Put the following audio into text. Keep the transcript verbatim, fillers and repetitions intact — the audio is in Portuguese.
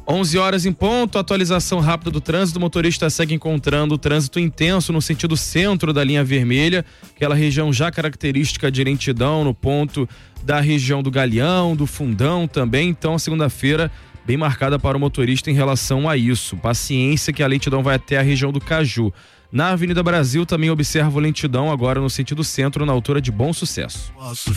onze horas em ponto, atualização rápida do trânsito. O motorista segue encontrando o trânsito intenso no sentido centro da linha vermelha, aquela região já característica de lentidão no ponto da região do Galeão, do Fundão também. Então, a segunda-feira bem marcada para o motorista em relação a isso. Paciência que a lentidão vai até a região do Caju. Na Avenida Brasil também observo lentidão agora no sentido centro, na altura de Bom Sucesso.